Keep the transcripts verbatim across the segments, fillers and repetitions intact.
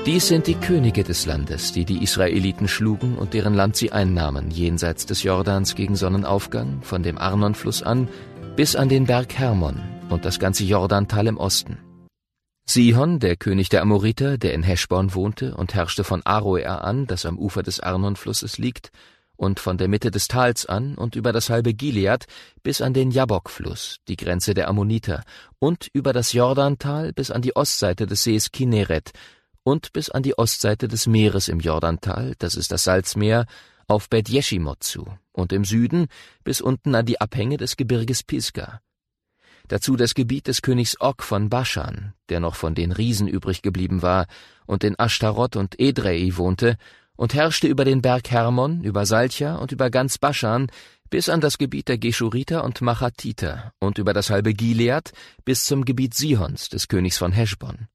Dies sind die Könige des Landes, die die Israeliten schlugen und deren Land sie einnahmen, jenseits des Jordans gegen Sonnenaufgang, von dem Arnonfluss an, bis an den Berg Hermon und das ganze Jordantal im Osten. Sihon, der König der Amoriter, der in Heschbon wohnte und herrschte von Aroer an, das am Ufer des Arnonflusses liegt, und von der Mitte des Tals an und über das halbe Gilead bis an den Jabbokfluss, die Grenze der Ammoniter, und über das Jordantal bis an die Ostseite des Sees Kinneret und bis an die Ostseite des Meeres im Jordantal, das ist das Salzmeer, auf Bet Jeschimot zu, und im Süden bis unten an die Abhänge des Gebirges Pisga. Dazu das Gebiet des Königs Og von Baschan, der noch von den Riesen übrig geblieben war und in Ashtarot und Edrei wohnte, und herrschte über den Berg Hermon, über Salcha und über ganz Baschan bis an das Gebiet der Geschuriter und Machatiter und über das halbe Gilead bis zum Gebiet Sihons, des Königs von Heschbon.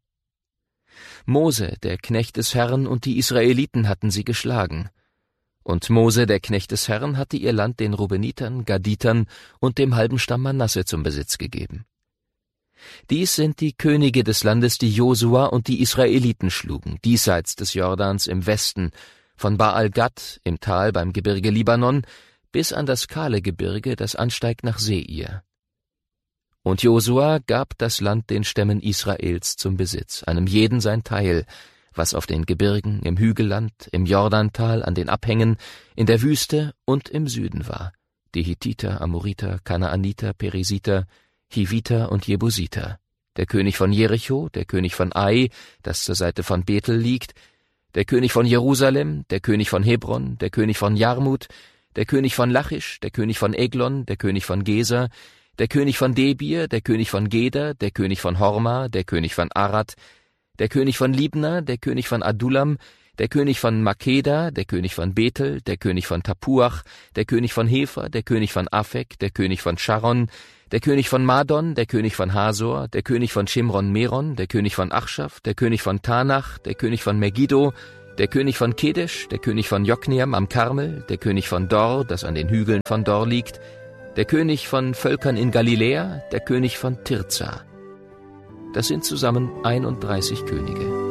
Mose, der Knecht des Herrn, und die Israeliten hatten sie geschlagen. Und Mose, der Knecht des Herrn, hatte ihr Land den Rubenitern, Gaditern und dem halben Stamm Manasse zum Besitz gegeben. Dies sind die Könige des Landes, die Josua und die Israeliten schlugen, diesseits des Jordans im Westen, von Baal-Gad im Tal beim Gebirge Libanon bis an das kahle Gebirge, das ansteigt nach Seir. Und Josua gab das Land den Stämmen Israels zum Besitz, einem jeden sein Teil, was auf den Gebirgen, im Hügelland, im Jordantal, an den Abhängen, in der Wüste und im Süden war, die Hittiter, Amoriter, Kanaaniter, Perisiter, Hiviter und Jebusiter, der König von Jericho, der König von Ai, das zur Seite von Bethel liegt, der König von Jerusalem, der König von Hebron, der König von Jarmut, der König von Lachisch, der König von Eglon, der König von Geser, der König von Debir, der König von Geder, der König von Horma, der König von Arad, der König von Libna, der König von Adullam, der König von Makeda, der König von Bethel, der König von Tapuach, der König von Hefer, der König von Afek, der König von Sharon, der König von Madon, der König von Hasor, der König von Shimron-Meron, der König von Achschaf, der König von Tanach, der König von Megiddo, der König von Kedesh, der König von Jokneam am Karmel, der König von Dor, das an den Hügeln von Dor liegt, der König von Völkern in Galiläa, der König von Tirza. Das sind zusammen einunddreißig Könige.